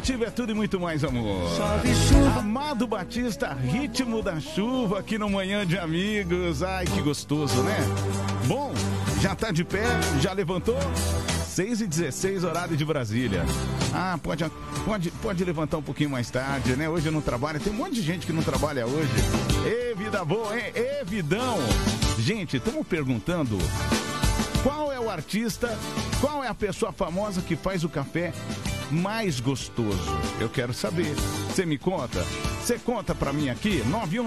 Nativa é tudo e muito mais, amor. Amado Batista, ritmo da chuva aqui no Manhã de Amigos. Ai, que gostoso, né? Bom, já tá de pé, já levantou? 6h16, horário de Brasília. Ah, pode levantar um pouquinho mais tarde, né? Hoje eu não trabalho, tem um monte de gente que não trabalha hoje. Ê, vida boa, hein? Ê, vidão! Gente, estamos perguntando qual é o artista, qual é a pessoa famosa que faz o café mais gostoso? Eu quero saber. Você me conta? Você conta pra mim aqui,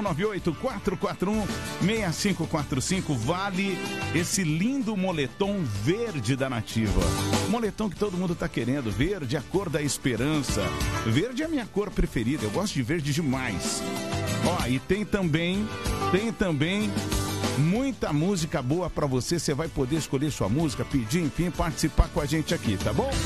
9198-441-6545. Vale esse lindo moletom verde da Nativa. Moletom que todo mundo tá querendo. Verde, a cor da esperança. Verde é a minha cor preferida. Eu gosto de verde demais. Ó, e tem também muita música boa pra você. Você vai poder escolher sua música, pedir, enfim, participar com a gente aqui, tá bom?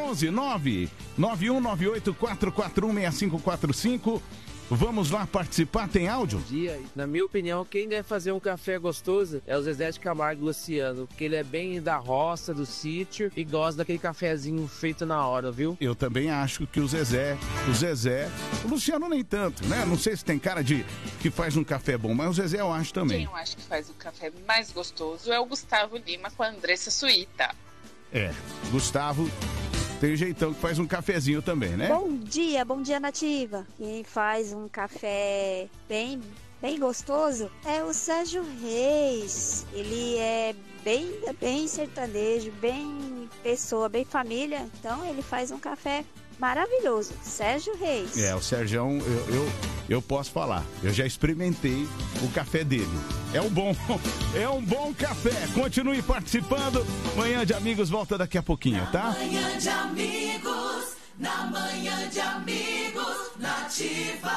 11-9-9198-441-6545. Vamos lá participar, tem áudio? Na minha opinião, quem deve fazer um café gostoso é o Zezé de Camargo e Luciano, porque ele é bem da roça, do sítio e gosta daquele cafezinho feito na hora, viu? Eu também acho que o Zezé, o Luciano nem tanto, né? Não sei se tem cara de que faz um café bom, mas o Zezé eu acho também. Quem eu acho que faz o café mais gostoso é o Gustavo Lima com a Andressa Suíta. É, Gustavo tem jeitão que faz um cafezinho também, né? Bom dia, Nativa. Quem faz um café bem gostoso é o Sérgio Reis. Ele é bem sertanejo, bem pessoa, bem família. Então ele faz um café maravilhoso. Sérgio Reis. É, o Sérgio, eu posso falar. Eu já experimentei o café dele. É um bom café. Continue participando. Manhã de Amigos volta daqui a pouquinho, tá? Manhã de Amigos, na Manhã de Amigos, Nativa.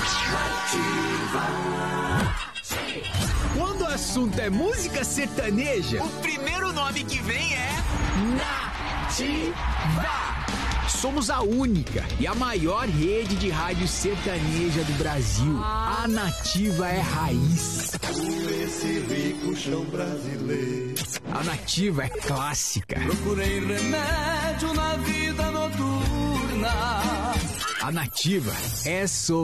Quando o assunto é música sertaneja, o primeiro nome que vem é Nativa. Somos a única e a maior rede de rádio sertaneja do Brasil. A Nativa é raiz. Esse rico chão brasileiro. A Nativa é clássica. Procurei remédio na vida noturna. A Nativa é